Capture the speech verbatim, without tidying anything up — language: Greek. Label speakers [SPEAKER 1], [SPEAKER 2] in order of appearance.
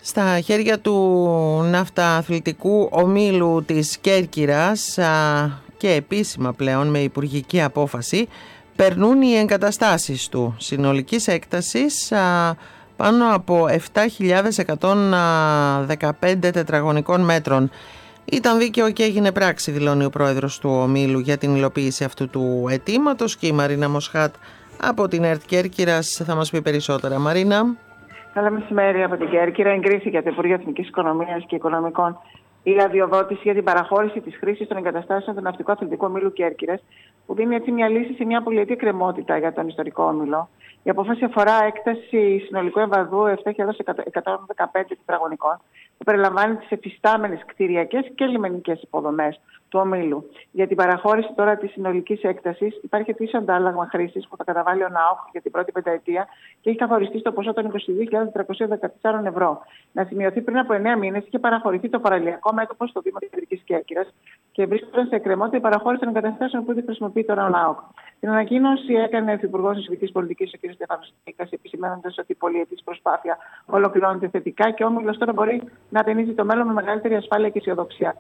[SPEAKER 1] Στα χέρια του ναυταθλητικού ομίλου της Κέρκυρας και επίσημα πλέον με υπουργική απόφαση περνούν οι εγκαταστάσεις του συνολικής έκτασης πάνω από επτά χιλιάδες εκατόν δεκαπέντε τετραγωνικών μέτρων. Ήταν δίκαιο και έγινε πράξη, δηλώνει ο πρόεδρος του ομίλου για την υλοποίηση αυτού του αιτήματος, και η Μαρίνα Μοσχάτ από την ΕΡΤ Κέρκυρας θα μας πει περισσότερα. Μαρίνα.
[SPEAKER 2] Καλά μεσημέρι από την Κέρκυρα. Εγκρίθηκε από το Υπουργείο Εθνικής Οικονομίας και Οικονομικών η αδειοδότηση για την παραχώρηση της χρήσης των εγκαταστάσεων του Ναυτικού Αθλητικού Ομίλου Κέρκυρας, που δίνει έτσι μια λύση σε μια πολυετή εκκρεμότητα για τον ιστορικό όμιλο. Η απόφαση αφορά έκταση συνολικού εμβαδού επτά χιλιάδες εκατόν δεκαπέντε τετραγωνικών, που περιλαμβάνει τις εφιστάμενες κτηριακές και λιμενικές υποδομές του ομίλου. Για την παραχώρηση τώρα της συνολικής έκτασης υπάρχει ετήσιο αντάλλαγμα χρήσης που θα καταβάλει ο ΝΑΟΚ για την πρώτη πενταετία και έχει καθοριστεί στο ποσό των είκοσι δύο χιλιάδες τριακόσια δεκατέσσερα ευρώ. Να σημειωθεί, πριν από εννέα μήνες είχε παραχωρηθεί το παραλιακό μέτωπο στο Δήμο Κεντρικής Κέρκυρας και βρίσκονταν σε εκκρεμότητα η παραχώρηση των εγκαταστάσεων που ήδη χρησιμοποιεί τώρα ο ΝΑΟΚ. Την ανακοίνωση έκανε ο Υφυπουργός Νησιωτικής Πολιτικής, ο κ. Στέφανος Τίκας, επισημαίνοντας ότι η πολυετής προσπάθεια ολοκληρώνεται θετικά και ο όμιλος τώρα μπορεί να ταινίζει το μέλλον με μεγαλύτερη ασφάλεια και αισιοδοξία.